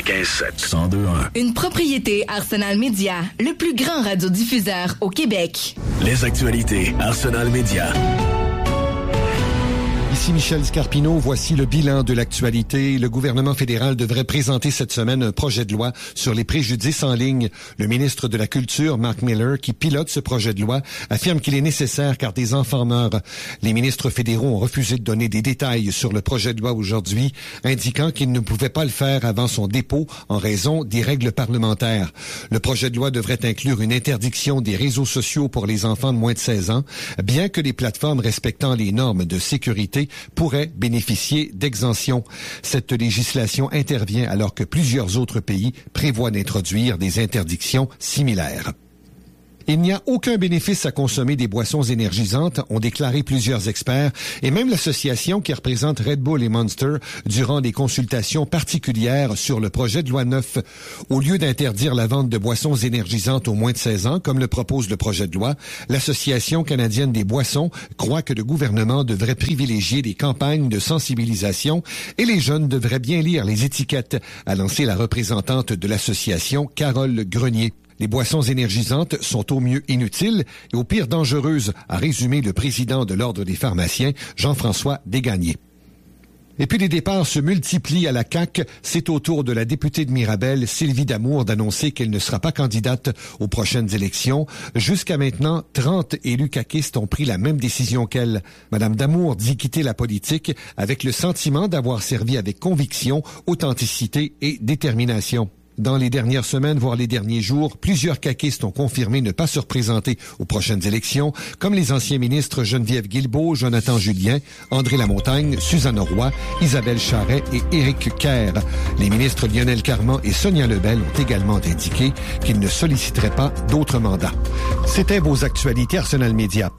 95.7. 102.1. Une propriété Arsenal Média, le plus grand radiodiffuseur au Québec. Les actualités Arsenal Média. Ici Michel Scarpino, voici le bilan de l'actualité. Le gouvernement fédéral devrait présenter cette semaine un projet de loi sur les préjudices en ligne. Le ministre de la Culture, Mark Miller, qui pilote ce projet de loi, affirme qu'il est nécessaire car des enfants meurent. Les ministres fédéraux ont refusé de donner des détails sur le projet de loi aujourd'hui, indiquant qu'ils ne pouvaient pas le faire avant son dépôt en raison des règles parlementaires. Le projet de loi devrait inclure une interdiction des réseaux sociaux pour les enfants de moins de 16 ans, bien que les plateformes respectant les normes de sécurité pourraient bénéficier d'exemptions. Cette législation intervient alors que plusieurs autres pays prévoient d'introduire des interdictions similaires. Il n'y a aucun bénéfice à consommer des boissons énergisantes, ont déclaré plusieurs experts, et même l'association qui représente Red Bull et Monster durant des consultations particulières sur le projet de loi 9. Au lieu d'interdire la vente de boissons énergisantes aux moins de 16 ans, comme le propose le projet de loi, l'Association canadienne des boissons croit que le gouvernement devrait privilégier des campagnes de sensibilisation et les jeunes devraient bien lire les étiquettes, a lancé la représentante de l'association, Carole Grenier. Les boissons énergisantes sont au mieux inutiles et au pire dangereuses, a résumé le président de l'Ordre des pharmaciens, Jean-François Desgagnés. Et puis les départs se multiplient à la CAQ. C'est au tour de la députée de Mirabel, Sylvie Damour, d'annoncer qu'elle ne sera pas candidate aux prochaines élections. Jusqu'à maintenant, 30 élus caquistes ont pris la même décision qu'elle. Madame Damour dit quitter la politique avec le sentiment d'avoir servi avec conviction, authenticité et détermination. Dans les dernières semaines, voire les derniers jours, plusieurs caquistes ont confirmé ne pas se représenter aux prochaines élections, comme les anciens ministres Geneviève Guilbeault, Jonathan Julien, André Lamontagne, Suzanne Roy, Isabelle Charret et Éric Kerr. Les ministres Lionel Carman et Sonia Lebel ont également indiqué qu'ils ne solliciteraient pas d'autres mandats. C'était vos actualités Arsenal Média.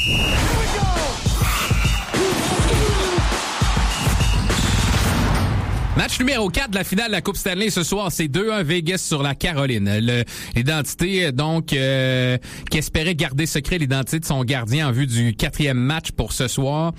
Match numéro 4 de la finale de la Coupe Stanley ce soir, c'est 2-1 Vegas sur la Caroline. L'identité, donc, qui espérait garder secret l'identité de son gardien en vue du 4e match pour ce soir.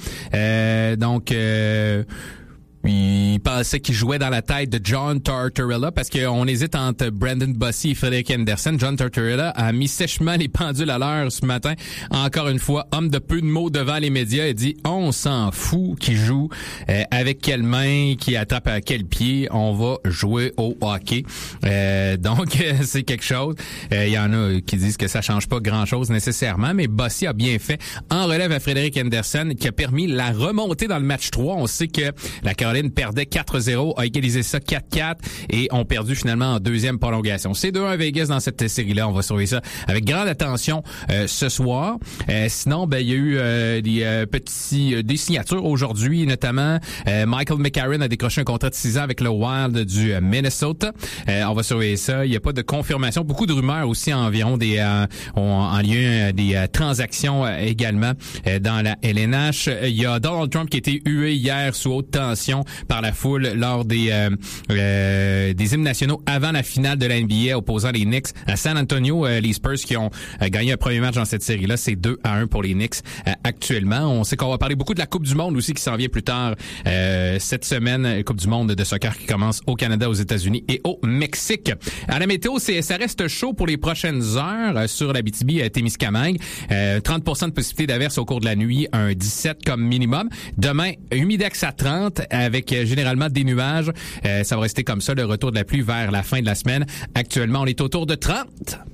Il pensait qu'il jouait dans la tête de John Tortorella parce qu'on hésite entre Brandon Bossy et Frederick Anderson. John Tortorella a mis sèchement les pendules à l'heure ce matin. Encore une fois, homme de peu de mots devant les médias, il dit on s'en fout qui joue, avec quelle main, qui attrape à quel pied, on va jouer au hockey. Donc c'est quelque chose. Il y en a qui disent que ça change pas grand-chose nécessairement, mais Bossy a bien fait en relève à Frederick Anderson qui a permis la remontée dans le match 3. On sait que la Caroline perdait 4-0, a égalisé ça 4-4 et ont perdu finalement en deuxième prolongation. C'est 2-1 Vegas dans cette série-là. On va surveiller ça avec grande attention ce soir. Sinon, il y a eu des signatures aujourd'hui, notamment Michael McCarron a décroché un contrat de 6 ans avec le Wild du Minnesota. On va surveiller ça. Il n'y a pas de confirmation. Beaucoup de rumeurs aussi environ en lien des transactions également dans la LNH. Il y a Donald Trump qui a été hué hier sous haute tension par la foule lors des hymnes nationaux avant la finale de la NBA opposant les Knicks à San Antonio. Les Spurs qui ont gagné un premier match dans cette série-là, c'est 2-1 pour les Knicks actuellement. On sait qu'on va parler beaucoup de la Coupe du Monde aussi qui s'en vient plus tard cette semaine. Coupe du Monde de soccer qui commence au Canada, aux États-Unis et au Mexique. À la météo, ça reste chaud pour les prochaines heures sur l'Abitibi-Témiscamingue. 30% de possibilité d'averse au cours de la nuit, un 17 comme minimum. Demain, humidex à 30 avec généralement des nuages. Ça va rester comme ça, le retour de la pluie vers la fin de la semaine. Actuellement, on est autour de 30.